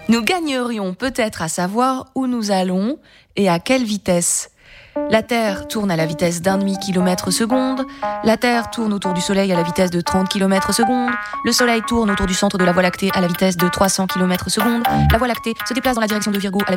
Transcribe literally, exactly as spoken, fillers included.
Nous gagnerions peut-être à savoir où nous allons et à quelle vitesse. La Terre tourne à la vitesse d'un demi-kilomètre seconde. La Terre tourne autour du Soleil à la vitesse de trente kilomètres seconde. Le Soleil tourne autour du centre de la Voie lactée à la vitesse de trois cents kilomètres seconde. La Voie lactée se déplace dans la direction de Virgo à la